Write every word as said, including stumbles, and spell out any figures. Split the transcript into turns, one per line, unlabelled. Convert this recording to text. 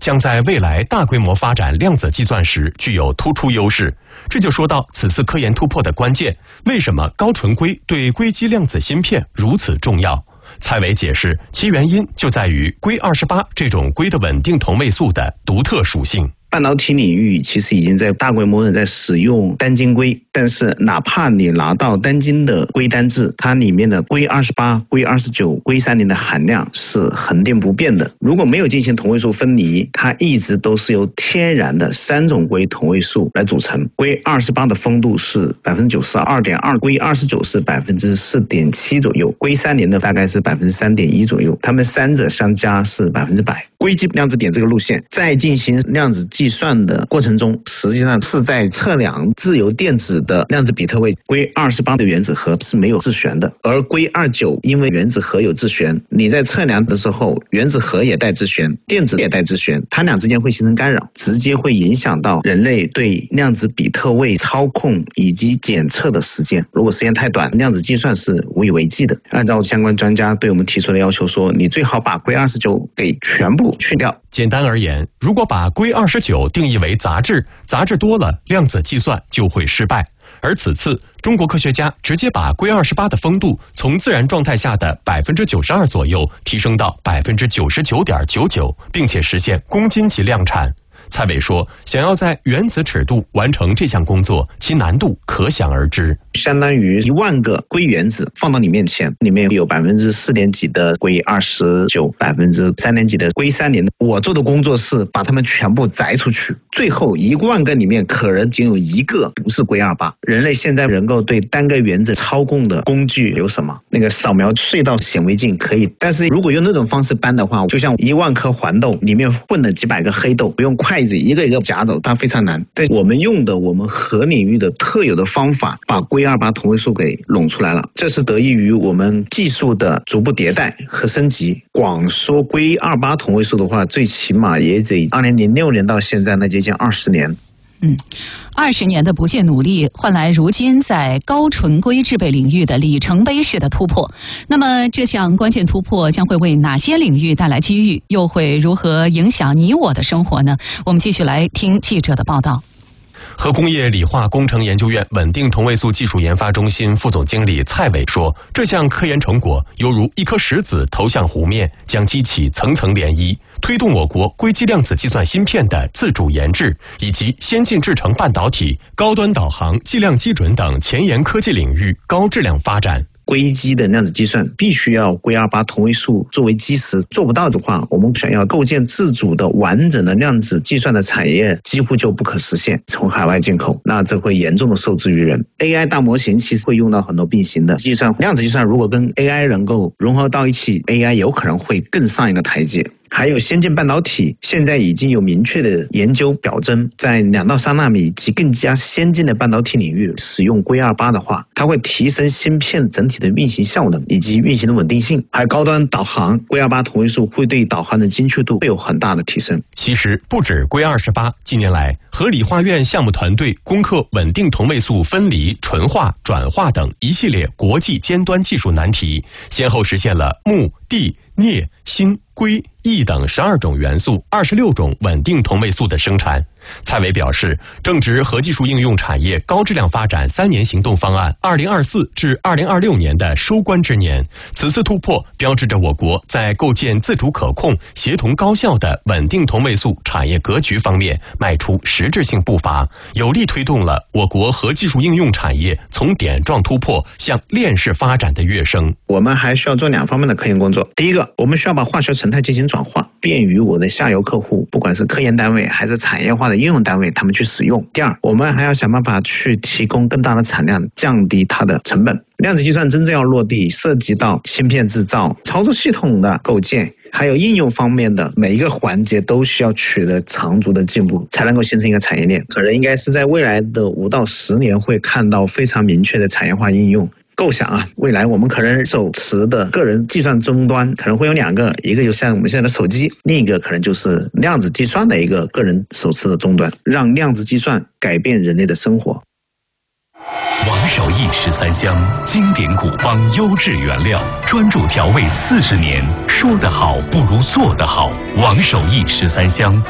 将在未来大规模发展量子计算时具有突出优势。这就说到此次科研突破的关键，为什么高纯硅对硅基量子芯片如此重要？蔡伟解释，其原因就在于硅二十八这种硅的稳定同位素的独特属性。
半导体领域其实已经在大规模的在使用单晶硅，但是哪怕你拿到单晶的硅单质，它里面的硅二十八、硅二十九、硅三零的含量是恒定不变的。如果没有进行同位素分离，它一直都是由天然的三种硅同位素来组成。硅二十八的丰度是 百分之九十二点二， 硅二十九是 百分之四点七 左右，硅三零的大概是 百分之三点一 左右，它们三者相加是百分之百。硅基量子点这个路线在进行量子计算的过程中，实际上是在测量自由电子的量子比特位。硅二十八的原子核是没有自旋的，而硅二十九因为原子核有自旋，你在测量的时候原子核也带自旋，电子也带自旋，它俩之间会形成干扰，直接会影响到人类对量子比特位操控以及检测的时间。如果时间太短，量子计算是无以为继的。按照相关专家对我们提出的要求说，你最好把硅二十九给全部去掉。
简单而言，如果把硅二十九定义为杂质，杂质多了，量子计算就会失败。而此次中国科学家直接把硅二十八的丰度从自然状态下的 百分之九十二 左右提升到 百分之九十九点九九， 并且实现公斤级量产。蔡伟说，想要在原子尺度完成这项工作，其难度可想而知。
相当于一万个硅原子放到你面前，里面有百分之四点几的硅二十九，百分之三点几的硅三零。我做的工作是把它们全部摘出去，最后一万个里面可能仅有一个不是硅二十八。人类现在能够对单个原子操控的工具有什么？那个扫描隧道显微镜可以，但是如果用那种方式搬的话，就像一万颗黄豆里面混了几百个黑豆，不用筷子一个一个夹走，它非常难。但我们用的我们核领域的特有的方法，把硅二十八同位素给拢出来了，这是得益于我们技术的逐步迭代和升级。光说硅二十八同位素的话，最起码也得二零零六年到现在，那接近二十年。
嗯，二十年的不懈努力，换来如今在高纯硅制备领域的里程碑式的突破。那么，这项关键突破将会为哪些领域带来机遇，又会如何影响你我的生活呢？我们继续来听记者的报道。
核工业理化工程研究院稳定同位素技术研发中心副总经理蔡伟说，这项科研成果犹如一颗石子投向湖面，将激起层层涟漪，推动我国硅基量子计算芯片的自主研制，以及先进制程半导体、高端导航、计量基准等前沿科技领域高质量发展。
硅基的量子计算必须要硅二十八同位素作为基石，做不到的话，我们想要构建自主的完整的量子计算的产业几乎就不可实现，从海外进口，那这会严重的受制于人。 A I 大模型其实会用到很多并行的计算，量子计算如果跟 A I 能够融合到一起， A I 有可能会更上一个台阶。还有先进半导体，现在已经有明确的研究表征，在两到三纳米及更加先进的半导体领域使用硅二十八的话，它会提升芯片整体的运行效能以及运行的稳定性。还有高端导航，硅二十八同位素会对导航的精确度会有很大的提升。
其实不止硅二十八，近年来核理化院项目团队攻克稳定同位素分离、纯化、转化等一系列国际尖端技术难题，先后实现了钼、锑、镍、锌、硅、铱等十二种元素、二十六种稳定同位素的生产。蔡伟表示，正值核技术应用产业高质量发展三年行动方案二零二四至二零二六年的收官之年，此次突破标志着我国在构建自主可控、协同高效的稳定同位素产业格局方面迈出实质性步伐，有力推动了我国核技术应用产业从点状突破向链式发展的跃升。
我们还需要做两方面的科研工作。第一个，我们需要把化学成态进行转化，便于我的下游客户，不管是科研单位还是产业化的应用单位，他们去使用。第二，我们还要想办法去提供更大的产量，降低它的成本。量子计算真正要落地，涉及到芯片制造、操作系统的构建，还有应用方面的每一个环节都需要取得长足的进步，才能够形成一个产业链。可能应该是在未来的五到十年会看到非常明确的产业化应用。构想啊，未来我们可能手持的个人计算终端可能会有两个，一个就像我们现在的手机，另一个可能就是量子计算的一个个人手持的终端，让量子计算改变人类的生活。
王守义十三香，经典古方优质原料，专注调味四十年，说得好不如做得好。王守义十三香。